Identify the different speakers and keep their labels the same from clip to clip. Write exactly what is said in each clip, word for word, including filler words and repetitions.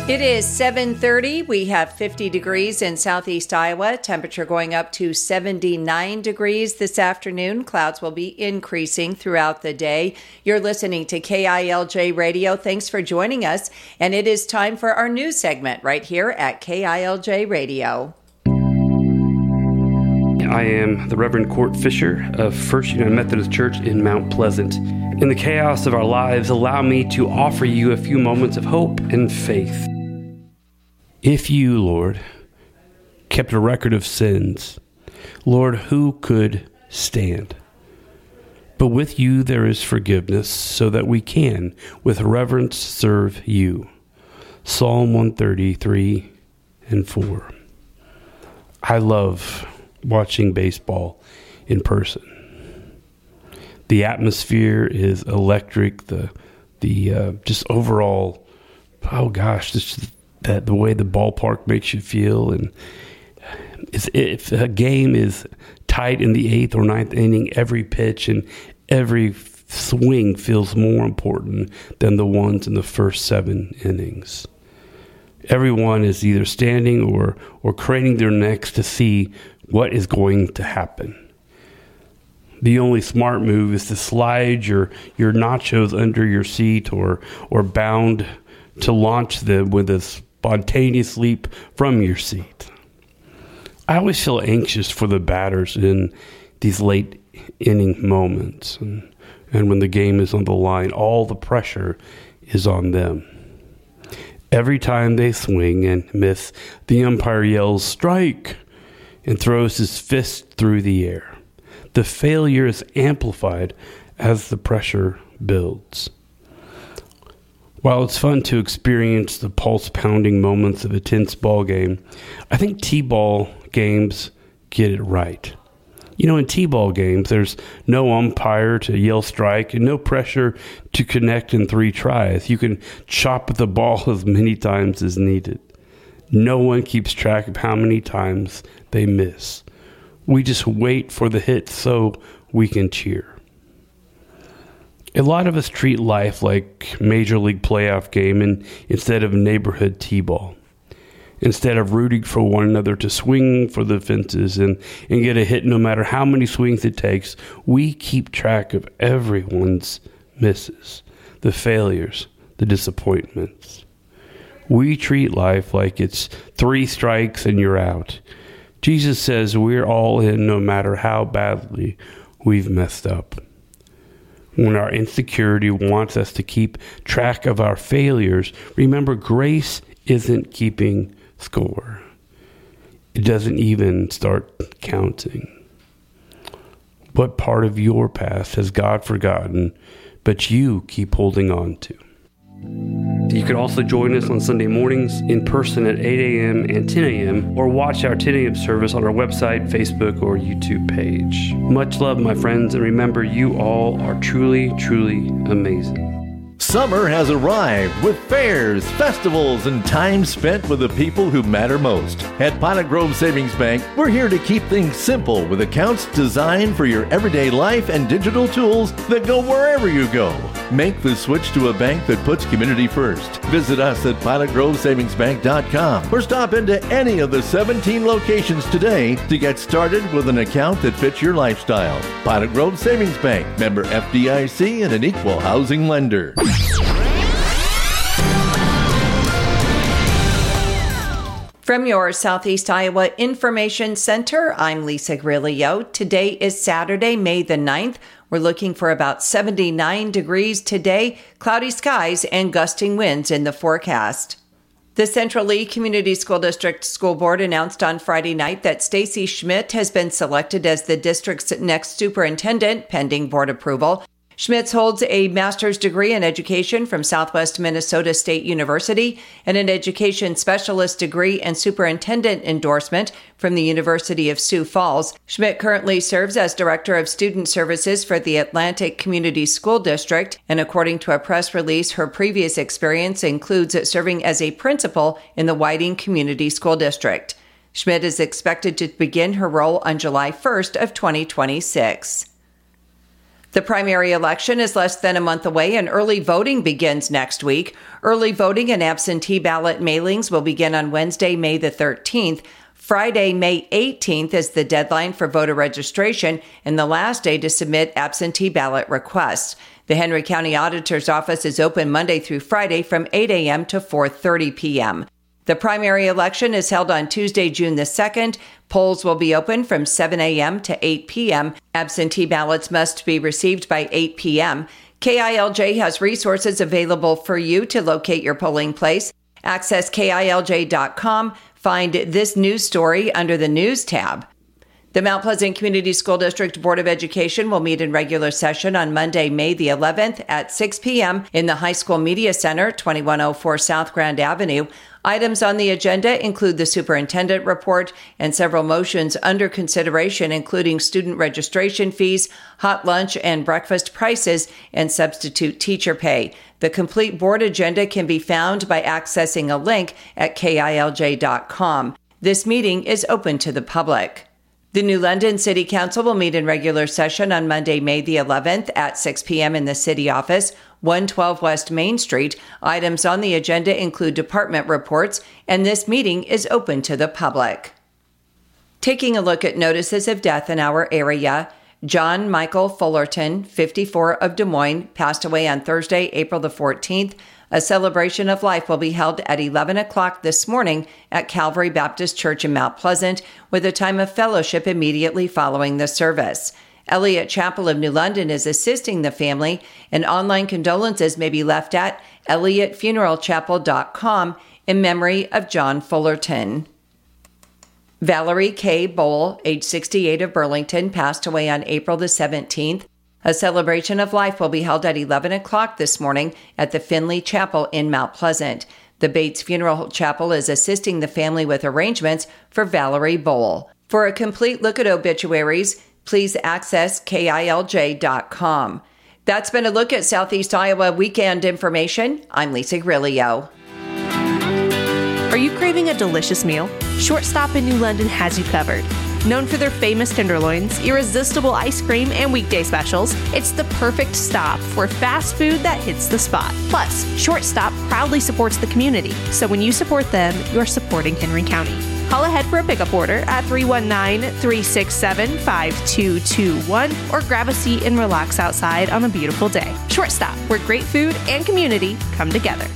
Speaker 1: It is seven thirty. We have fifty degrees in southeast Iowa. Temperature going up to seventy-nine degrees this afternoon. Clouds will be increasing throughout the day. You're listening to K I L J Radio. Thanks for joining us. And it is time for our news segment right here at K I L J Radio.
Speaker 2: I am the Reverend Court Fisher of First United Methodist Church in Mount Pleasant. In the chaos of our lives, allow me to offer you a few moments of hope and faith. If you, Lord, kept a record of sins, Lord, who could stand? But with you there is forgiveness, so that we can, with reverence, serve you. Psalm one thirty-three and four. I love watching baseball in person. The atmosphere is electric. The the uh, just overall, oh gosh, just that the way the ballpark makes you feel, and it's, if a game is tight in the eighth or ninth inning, every pitch and every swing feels more important than the ones in the first seven innings. Everyone is either standing or or craning their necks to see what is going to happen. The only smart move is to slide your, your nachos under your seat or or bound to launch them with a spontaneous leap from your seat. I always feel anxious for the batters in these late inning moments. And, and when the game is on the line, all the pressure is on them. Every time they swing and miss, the umpire yells, "Strike!" and throws his fist through the air. The failure is amplified as the pressure builds. While it's fun to experience the pulse-pounding moments of a tense ball game, I think T-ball games get it right. You know, in T-ball games, there's no umpire to yell strike and no pressure to connect in three tries. You can chop at the ball as many times as needed. No one keeps track of how many times they miss. We just wait for the hit so we can cheer. A lot of us treat life like Major League playoff game and instead of neighborhood T-ball. Instead of rooting for one another to swing for the fences and, and get a hit no matter how many swings it takes, we keep track of everyone's misses, the failures, the disappointments. We treat life like it's three strikes and you're out. Jesus says we're all in no matter how badly we've messed up. When our insecurity wants us to keep track of our failures, remember grace isn't keeping score. It doesn't even start counting. What part of your past has God forgotten, but you keep holding on to? You can also join us on Sunday mornings in person at eight a.m. and ten a.m. or watch our ten a.m. service on our website, Facebook, or YouTube page. Much love, my friends, and remember, you all are truly, truly amazing.
Speaker 3: Summer has arrived with fairs, festivals, and time spent with the people who matter most. At Pilot Grove Savings Bank, we're here to keep things simple with accounts designed for your everyday life and digital tools that go wherever you go. Make the switch to a bank that puts community first. Visit us at pilot grove savings bank dot com or stop into any of the seventeen locations today to get started with an account that fits your lifestyle. Pilot Grove Savings Bank, member F D I C and an equal housing lender.
Speaker 1: From your Southeast Iowa Information Center, I'm Lisa Grillo. Today is Saturday, May the ninth. We're looking for about seventy-nine degrees today, cloudy skies and gusting winds in the forecast. The Central Lee Community School District School Board announced on Friday night that Stacy Schmidt has been selected as the district's next superintendent, pending board approval. Schmitz holds a master's degree in education from Southwest Minnesota State University and an education specialist degree and superintendent endorsement from the University of Sioux Falls. Schmidt currently serves as Director of Student Services for the Atlantic Community School District, and according to a press release, her previous experience includes serving as a principal in the Whiting Community School District. Schmidt is expected to begin her role on July first of twenty twenty-six. The primary election is less than a month away and early voting begins next week. Early voting and absentee ballot mailings will begin on Wednesday, May the thirteenth. Friday, May eighteenth is the deadline for voter registration and the last day to submit absentee ballot requests. The Henry County Auditor's Office is open Monday through Friday from eight a.m. to four thirty p.m. The primary election is held on Tuesday, June the second. Polls will be open from seven a.m. to eight p.m. Absentee ballots must be received by eight p.m. K I L J has resources available for you to locate your polling place. Access K I L J dot com. Find this news story under the News tab. The Mount Pleasant Community School District Board of Education will meet in regular session on Monday, May the eleventh at six p.m. in the High School Media Center, twenty-one oh four South Grand Avenue. Items on the agenda include the superintendent report and several motions under consideration, including student registration fees, hot lunch and breakfast prices, and substitute teacher pay. The complete board agenda can be found by accessing a link at K I L J dot com. This meeting is open to the public. The New London City Council will meet in regular session on Monday, May the eleventh at six p.m. in the city office, one twelve West Main Street. Items on the agenda include department reports, and this meeting is open to the public. Taking a look at notices of death in our area, John Michael Fullerton, fifty-four, of Des Moines, passed away on Thursday, April the fourteenth. A celebration of life will be held at eleven o'clock this morning at Calvary Baptist Church in Mount Pleasant, with a time of fellowship immediately following the service. Elliott Chapel of New London is assisting the family, and online condolences may be left at elliott funeral chapel dot com in memory of John Fullerton. Valerie K. Bowl, age sixty-eight, of Burlington, passed away on April the seventeenth. A celebration of life will be held at eleven o'clock this morning at the Finley Chapel in Mount Pleasant. The Bates Funeral Chapel is assisting the family with arrangements for Valerie Bowl. For a complete look at obituaries, please access K I L J dot com. That's been a look at Southeast Iowa weekend information. I'm Lisa Grilio.
Speaker 4: Are you craving a delicious meal? Shortstop in New London has you covered. Known for their famous tenderloins, irresistible ice cream, and weekday specials, it's the perfect stop for fast food that hits the spot. Plus, Shortstop proudly supports the community, so when you support them, you're supporting Henry County. Call ahead for a pickup order at three one nine, three six seven, five two two one or grab a seat and relax outside on a beautiful day. Shortstop, where great food and community come together.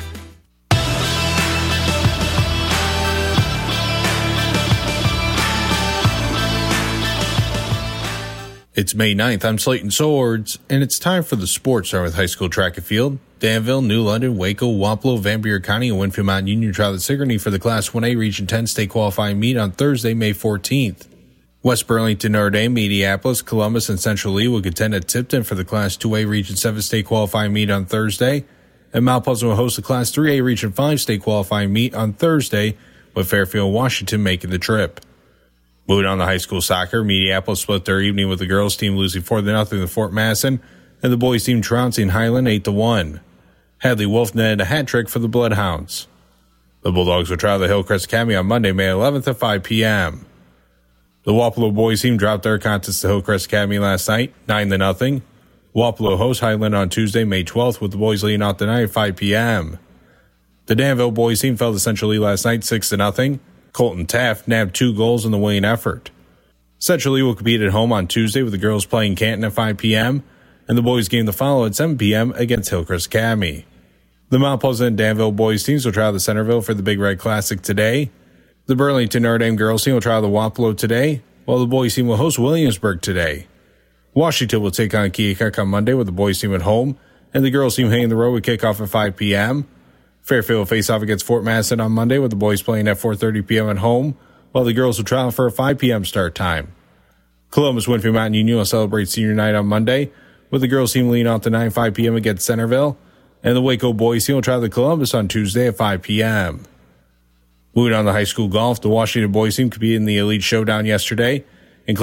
Speaker 5: It's May ninth, I'm Slayton Swords, and it's time for the sports start with high school track and field. Danville, New London, Waco, Wapello, Van Buren County, and Winfield Mountain Union trial the Sigourney for the Class one A Region ten state qualifying meet on Thursday, May fourteenth. West Burlington, Notre Dame, Mediapolis, Columbus, and Central Lee will contend at Tipton for the Class two A Region seven state qualifying meet on Thursday, and Mount Pleasant will host the Class three A Region five state qualifying meet on Thursday, with Fairfield and Washington making the trip. Moving on to high school soccer, Mediapolis split their evening with the girls' team losing four to nothing to Fort Masson, and the boys' team trouncing Highland eight to one. Hadley Wolf netted a hat trick for the Bloodhounds. The Bulldogs will travel the Hillcrest Academy on Monday, May eleventh at five p.m. The Wapello boys' team dropped their contest to Hillcrest Academy last night, nine to nothing. Wapello hosts Highland on Tuesday, May twelfth, with the boys leading off tonight at five p.m. The Danville boys' team fell to Central Lee last night, six to nothing. Colton Taft nabbed two goals in the winning effort. Central Lee will compete at home on Tuesday with the girls playing Canton at five p.m. and the boys game to follow at seven p.m. against Hillcrest Academy. The Mount Pleasant and Danville boys teams will travel to Centerville for the Big Red Classic today. The Burlington Notre Dame girls team will travel to Wapello today, while the boys team will host Williamsburg today. Washington will take on Keokuk on Monday with the boys team at home, and the girls team hitting the road with kickoff at five p.m. Fairfield will face off against Fort Masson on Monday with the boys playing at four thirty p.m. at home, while the girls will travel for a five p.m. start time. Columbus Winfield Mountain Union will celebrate senior night on Monday, with the girls team leading off to nine five p.m. against Centerville, and the Waco boys team will travel to Columbus on Tuesday at five p.m. Moving on to high school golf, the Washington boys team competed in the Elite Showdown yesterday